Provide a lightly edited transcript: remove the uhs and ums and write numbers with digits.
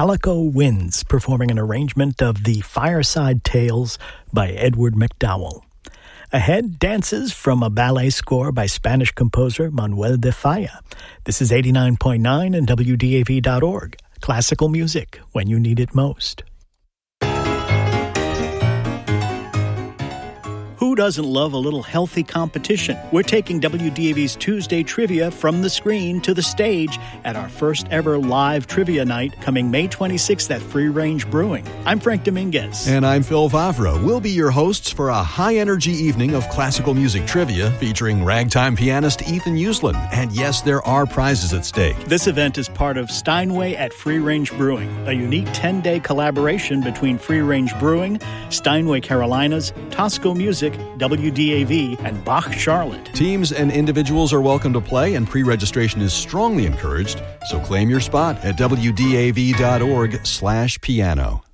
Calico Winds, performing an arrangement of the Fireside Tales by Edward McDowell. Ahead, dances from a ballet score by Spanish composer Manuel de Falla. This is 89.9 and WDAV.org. Classical music when you need it most. Who doesn't love a little healthy competition? We're taking WDAV's Tuesday Trivia from the screen to the stage at our first ever live trivia night coming May 26th at Free Range Brewing. I'm Frank Dominguez. And I'm Phil Favreau. We'll be your hosts for a high-energy evening of classical music trivia featuring ragtime pianist Ethan Uslan. And yes, there are prizes at stake. This event is part of Steinway at Free Range Brewing, a unique 10-day collaboration between Free Range Brewing, Steinway Carolinas, Tosco Music, WDAV, and Bach Charlotte. Teams and individuals are welcome to play, and pre-registration is strongly encouraged. So claim your spot at WDAV.org/piano.